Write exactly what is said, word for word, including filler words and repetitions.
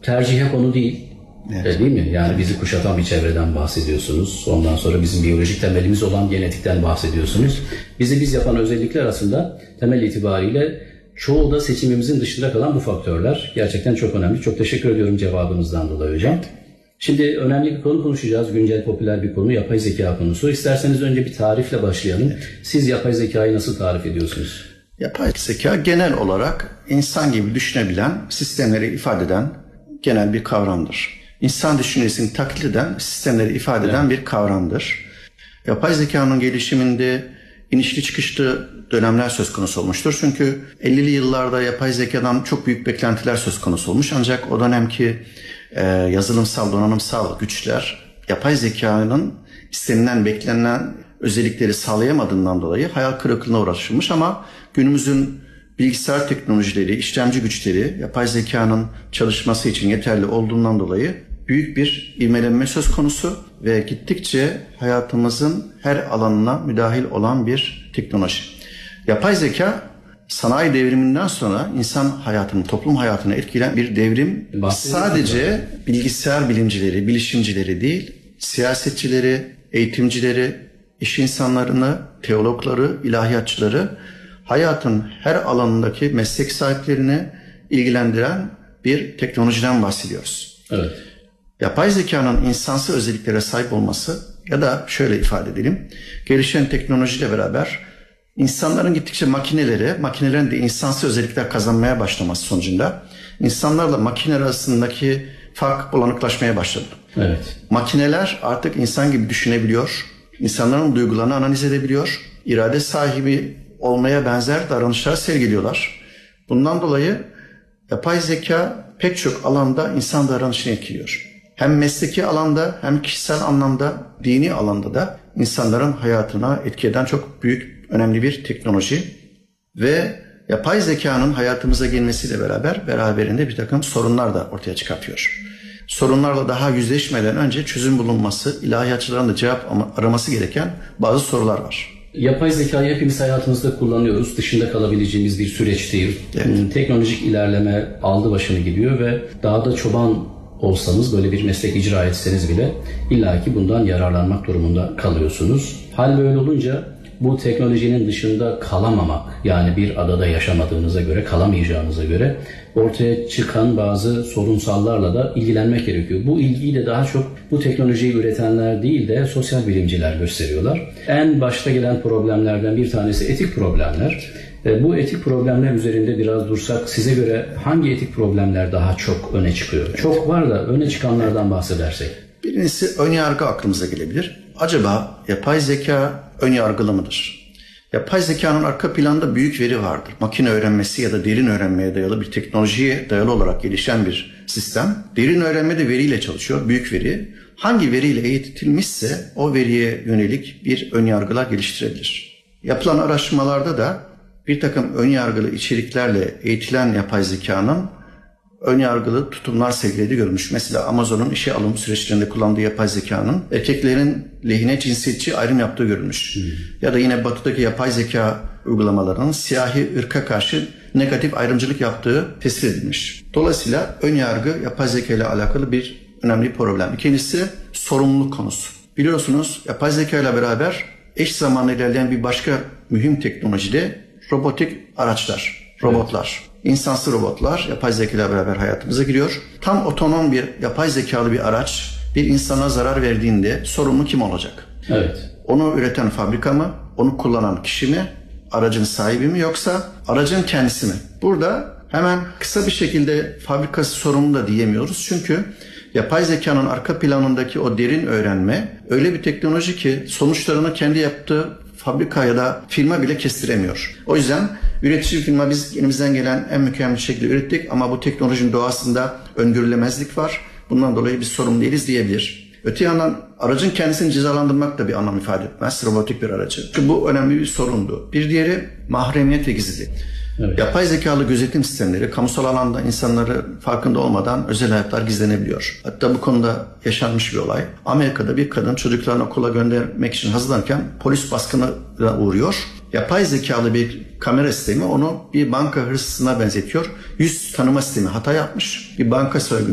tercihe konu değil. Evet. Değil mi? Yani bizi kuşatan bir çevreden bahsediyorsunuz. Ondan sonra bizim biyolojik temelimiz olan genetikten bahsediyorsunuz. Bizi biz yapan özellikler aslında temel itibariyle çoğu da seçimimizin dışında kalan bu faktörler. Gerçekten çok önemli. Çok teşekkür ediyorum cevabınızdan dolayı hocam. Şimdi önemli bir konu konuşacağız. Güncel popüler bir konu, yapay zeka konusu. İsterseniz önce bir tarifle başlayalım. Siz yapay zekayı nasıl tarif ediyorsunuz? Yapay zeka genel olarak insan gibi düşünebilen, sistemleri ifade eden genel bir kavramdır. İnsan düşüncesini taklit eden, sistemleri ifade eden evet. bir kavramdır. Yapay zekanın gelişiminde inişli çıkışlı dönemler söz konusu olmuştur. Çünkü ellili yıllarda yapay zekadan çok büyük beklentiler söz konusu olmuş. Ancak o dönemki e, yazılımsal, donanımsal güçler yapay zekanın istenilen, beklenen özellikleri sağlayamadığından dolayı hayal kırıklığına uğraşılmış. Ama günümüzün bilgisayar teknolojileri, işlemci güçleri yapay zekanın çalışması için yeterli olduğundan dolayı büyük bir ivmelenme söz konusu ve gittikçe hayatımızın her alanına müdahil olan bir teknoloji. Yapay zeka sanayi devriminden sonra insan hayatını, toplum hayatını etkileyen bir devrim. Sadece bilgisayar bilimcileri, bilişimcileri değil, siyasetçileri, eğitimcileri, iş insanlarını, teologları, ilahiyatçıları, hayatın her alanındaki meslek sahiplerini ilgilendiren bir teknolojiden bahsediyoruz. Evet. Yapay zekanın insansı özelliklere sahip olması ya da şöyle ifade edelim, gelişen teknolojiyle beraber insanların gittikçe makinelere, makinelerin de insansı özellikler kazanmaya başlaması sonucunda insanlarla makine arasındaki fark bulanıklaşmaya başladı. Evet. Makineler artık insan gibi düşünebiliyor, insanların duygularını analiz edebiliyor, irade sahibi olmaya benzer davranışlar sergiliyorlar. Bundan dolayı yapay zeka pek çok alanda insan davranışını etkiliyor. Hem mesleki alanda hem kişisel anlamda, dini alanda da insanların hayatına etki eden çok büyük, önemli bir teknoloji. Ve yapay zekanın hayatımıza gelmesiyle beraber beraberinde bir takım sorunlar da ortaya çıkartıyor. Sorunlarla daha yüzleşmeden önce çözüm bulunması, ilahiyatçıların da cevap araması gereken bazı sorular var. Yapay zekayı hepimiz hayatımızda kullanıyoruz. Dışında kalabileceğimiz bir süreç değil. Evet. Teknolojik ilerleme aldı başını gidiyor ve dağda çoban olsanız, böyle bir meslek icra etseniz bile illaki bundan yararlanmak durumunda kalıyorsunuz. Hal böyle olunca bu teknolojinin dışında kalamamak, yani bir adada yaşamadığınıza göre, kalamayacağınıza göre ortaya çıkan bazı sorunsallarla da ilgilenmek gerekiyor. Bu ilgiyi de daha çok bu teknolojiyi üretenler değil de sosyal bilimciler gösteriyorlar. En başta gelen problemlerden bir tanesi etik problemler. Bu etik problemler üzerinde biraz dursak, size göre hangi etik problemler daha çok öne çıkıyor? Çok var da öne çıkanlardan bahsedersek. Birincisi önyargı aklımıza gelebilir. Acaba yapay zeka önyargılı mıdır? Yapay zekanın arka planında büyük veri vardır. Makine öğrenmesi ya da derin öğrenmeye dayalı bir teknolojiye dayalı olarak gelişen bir sistem. Derin öğrenme de veriyle çalışıyor, büyük veri. Hangi veriyle eğitilmişse o veriye yönelik bir önyargılar geliştirebilir. Yapılan araştırmalarda da bir takım önyargılı içeriklerle eğitilen yapay zekanın önyargılı tutumlar sergilediği görülmüş. Mesela Amazon'un işe alım süreçlerinde kullandığı yapay zekanın erkeklerin lehine cinsiyetçi ayrım yaptığı görülmüş. Hmm. Ya da yine batıdaki yapay zeka uygulamalarının siyahi ırka karşı negatif ayrımcılık yaptığı tespit edilmiş. Dolayısıyla önyargı yapay zeka ile alakalı bir önemli problem. İkincisi sorumluluk konusu. Biliyorsunuz yapay zeka ile beraber eş zamanlı ilerleyen bir başka mühim teknoloji de robotik araçlar, robotlar. Evet. İnsansız robotlar yapay zeka ile beraber hayatımıza giriyor. Tam otonom bir yapay zekalı bir araç bir insana zarar verdiğinde sorumlu kim olacak? Evet. Onu üreten fabrika mı? Onu kullanan kişi mi? Aracın sahibi mi? Yoksa aracın kendisi mi? Burada hemen kısa bir şekilde fabrikası sorumlu da diyemiyoruz. Çünkü yapay zekanın arka planındaki o derin öğrenme öyle bir teknoloji ki sonuçlarını kendi yaptığı fabrika ya da firma bile kestiremiyor. O yüzden üretici firma biz elimizden gelen en mükemmel şekilde ürettik ama bu teknolojinin doğasında öngörülemezlik var. Bundan dolayı biz sorumlu değiliz diyebilir. Öte yandan aracın kendisini cezalandırmak da bir anlam ifade etmez. Robotik bir aracı. Çünkü bu önemli bir sorundu. Bir diğeri mahremiyet ve gizlilik. Evet. Yapay zekalı gözetim sistemleri kamusal alanda insanları farkında olmadan özel hayatlar gizlenebiliyor. Hatta bu konuda yaşanmış bir olay. Amerika'da bir kadın çocuklarını okula göndermek için hazırlanırken polis baskınına uğruyor. Yapay zekalı bir kamera sistemi onu bir banka hırsızına benzetiyor. Yüz tanıma sistemi hata yapmış. Bir banka soygunu